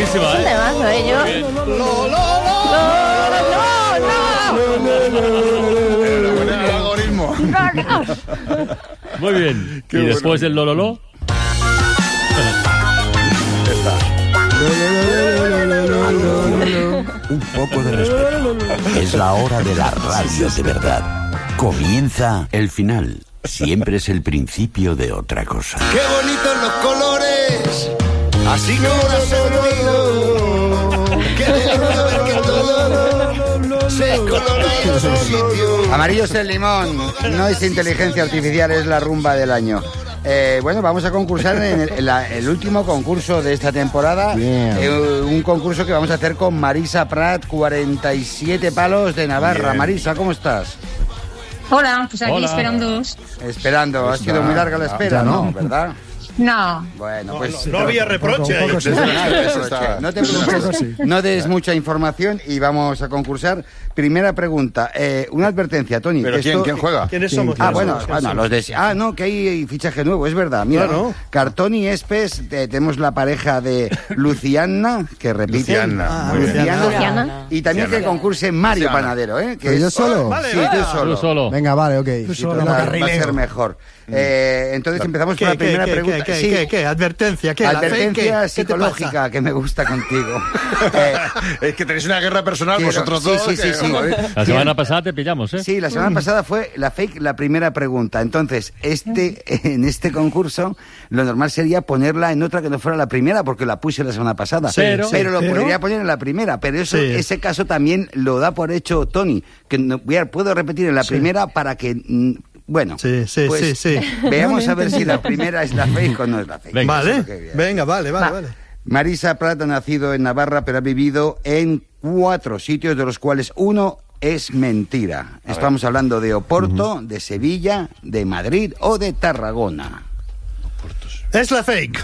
buenísima, Es un temazo, yo. Buen algoritmo. Muy bien. Qué Y bueno. después del lololó. Un poco de respeto. Es la hora de la radio de verdad. Comienza el final. Siempre es el principio de otra cosa. ¡Qué bonitos los colores! Así como la sentido. ¡Qué delicia ver que todo se colora en su sitio! Amarillo es el limón, no es inteligencia artificial, es la rumba del año. Bueno, vamos a concursar en el último concurso de esta temporada. Un concurso que vamos a hacer con Marisa Prat, 47 palos de Navarra. Bien. Marisa, ¿cómo estás? Hola, pues aquí Hola. esperándoos. Esperando, ha sido muy larga la espera, ¿no? ¿Verdad? No, Bueno, pues... No había reproche ahí. No te preocupes, no des mucha información y vamos a concursar. Primera pregunta, una advertencia, Tony. ¿Pero esto- quién juega? ¿Quiénes somos? Ah, ¿Quiénes bueno, somos? bueno, los de... Ah, no, que hay fichaje nuevo, es verdad. Mira, Claro. Cartón y Espes, tenemos la pareja de Luciana, que repite. Luciana, muy bien. Luciana. Y también que concurse Mario Luciana. Panadero, ¿eh? Que ¿Pero yo es- solo? Vale, Sí, vale. tú solo. Tú solo. Venga, vale, ok. Sí, total, va a ser mejor. Entonces empezamos con la primera pregunta. Sí, ¿Qué? ¿Advertencia? ¿Qué? advertencia ¿Qué te psicológica pasa? que me gusta contigo. Es que tenéis una guerra personal Quiero- vosotros sí, dos. sí, sí, sí. La semana pasada te pillamos, ¿eh? Sí, la semana pasada fue la fake, la primera pregunta. Entonces, en este concurso, lo normal sería ponerla en otra que no fuera la primera, porque la puse la semana pasada. Pero- lo podría poner en la primera. Pero eso, Sí. ese caso también lo da por hecho Tony, que puedo repetir en la primera para que... Bueno, Sí. veamos a ver si la primera es la fake o no es la fake. Venga. Vale, Eso es lo que viene. venga, vale. Marisa Prat ha nacido en Navarra, pero ha vivido en 4 sitios, de los cuales uno es mentira. Estamos hablando de Oporto, de Sevilla, de Madrid o de Tarragona. Es la fake.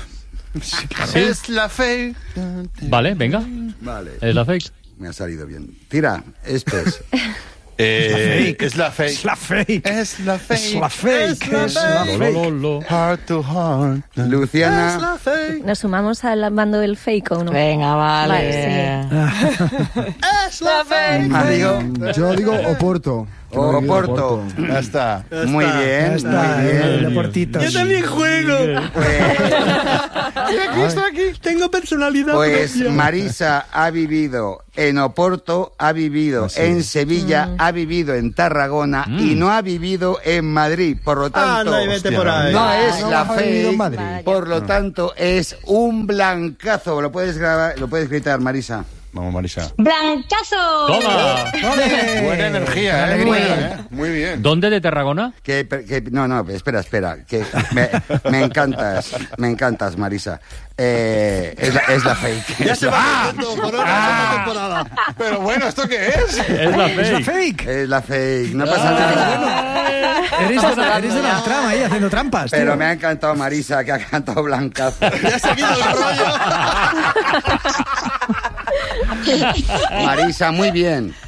Es la fe. Vale, venga. Vale, Es la fake. me ha salido bien. Tira, Espes. Es la fe. Es la fake. Es la fe. Es la fake. Es la fake. Lololó. Heart to heart. Es Luciana, la fake. ¿Nos sumamos al bando del fake o no? Venga, vale. Es la fake. Mario, Yo digo Oporto. Oporto. Ya está. Muy bien, muy bien. Oportitos. Yo también juego. Pues, Aquí tengo personalidad pues propia. Marisa ha vivido en Oporto, ha vivido en Sevilla, ha vivido en Tarragona y no ha vivido en Madrid. Por lo tanto, Anda y vete por ahí. no es no la ha vivido en fake. Madrid. Por lo tanto, es un blancazo. Lo puedes grabar, lo puedes gritar, Marisa. Vamos, Marisa. ¡Blancazo! ¡Toma! Buena energía, ¿eh? Buena, Muy bien. ¿Dónde de Tarragona? No, espera. Que me encantas, Marisa. Es la fake. Ya se va haciendo por otra temporada. Pero bueno, ¿esto qué es? Es la fake. Fake. Es la fake. No pasa nada. Eres de la trama ahí haciendo trampas. Pero tío. me ha encantado Marisa, que ha cantado blancazo. Ya ha seguido el rollo. Marisa, muy bien.